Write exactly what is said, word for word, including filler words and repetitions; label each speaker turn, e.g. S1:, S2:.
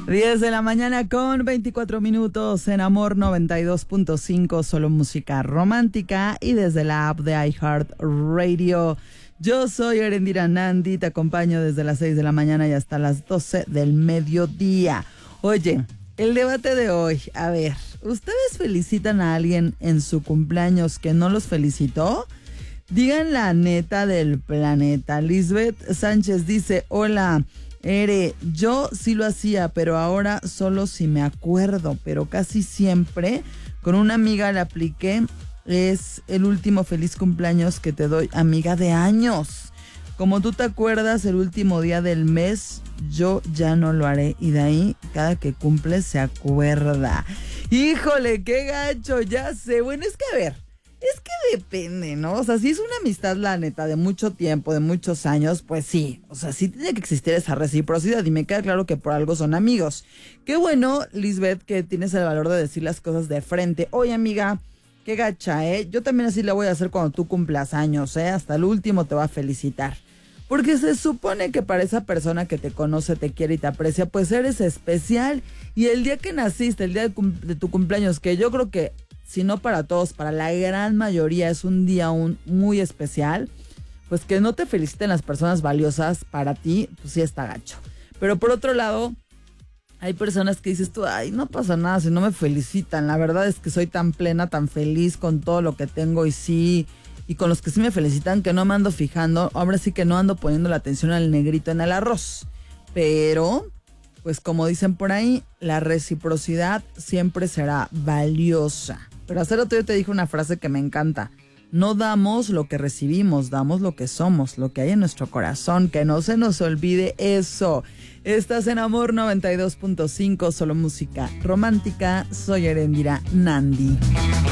S1: diez de la mañana con veinticuatro minutos en Amor noventa y dos punto cinco, solo música romántica, y desde la app de iHeartRadio. Yo soy Erendira Nandi, te acompaño desde las seis de la mañana y hasta las doce del mediodía. Oye, el debate de hoy, a ver, ¿ustedes felicitan a alguien en su cumpleaños que no los felicitó? Digan la neta del planeta. Lisbeth Sánchez dice, hola, Ere, yo sí lo hacía, pero ahora solo si me acuerdo, pero casi siempre con una amiga le apliqué, es el último feliz cumpleaños que te doy, amiga de años. Como tú te acuerdas el último día del mes, yo ya no lo haré, y de ahí cada que cumple se acuerda. Híjole, qué gacho, ya sé. Bueno, es que a ver, es que depende, ¿no? O sea, si es una amistad, la neta, de mucho tiempo, de muchos años, pues sí. O sea, sí tiene que existir esa reciprocidad y me queda claro que por algo son amigos. Qué bueno, Lisbeth, que tienes el valor de decir las cosas de frente. Oye, amiga, qué gacha, ¿eh? Yo también así la voy a hacer cuando tú cumplas años, ¿eh? Hasta el último te va a felicitar. Porque se supone que para esa persona que te conoce, te quiere y te aprecia, pues eres especial. Y el día que naciste, el día de, cum- de tu cumpleaños, que yo creo que si no para todos, para la gran mayoría es un día un, muy especial, pues que no te feliciten las personas valiosas para ti, pues sí está gacho. Pero por otro lado, hay personas que dices tú, ay, no pasa nada si no me felicitan, la verdad es que soy tan plena, tan feliz con todo lo que tengo y sí, y con los que sí me felicitan, que no me ando fijando, ahora sí que no ando poniendo la atención al negrito en el arroz, pero pues como dicen por ahí, la reciprocidad siempre será valiosa. Pero hace rato yo te dije una frase que me encanta. No damos lo que recibimos, damos lo que somos, lo que hay en nuestro corazón. Que no se nos olvide eso. Estás en Amor noventa y dos punto cinco, solo música romántica. Soy Erendira Nandi.